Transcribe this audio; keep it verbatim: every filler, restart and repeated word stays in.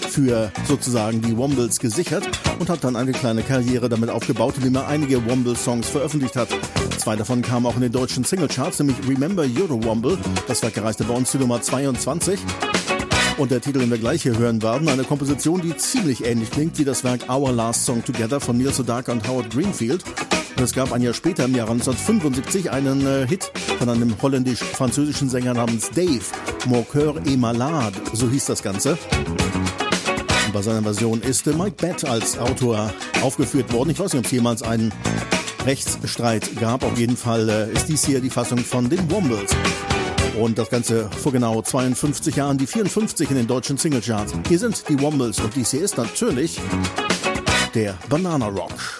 für sozusagen die Wombles gesichert und hat dann eine kleine Karriere damit aufgebaut, indem er einige Womble-Songs veröffentlicht hat. Zwei davon kamen auch in den deutschen Singlecharts, nämlich Remember You're a Womble, das Werk erreichte bei uns die Nummer zweiundzwanzig. Und der Titel, den wir gleich hier hören werden, eine Komposition, die ziemlich ähnlich klingt wie das Werk Our Last Song Together von Neil Sedaka und Howard Greenfield. Und es gab ein Jahr später, im Jahr neunzehnhundertfünfundsiebzig, einen äh, Hit von einem holländisch-französischen Sänger namens Dave. Mon cœur est malade, so hieß das Ganze. Und bei seiner Version ist äh, Mike Batt als Autor aufgeführt worden. Ich weiß nicht, ob es jemals einen Rechtsstreit gab. Auf jeden Fall äh, ist dies hier die Fassung von den Wombles. Und das Ganze vor genau zweiundfünfzig Jahren, die vierundfünfzig in den deutschen Singlecharts. Hier sind die Wombles und dies hier ist natürlich der Banana Rock.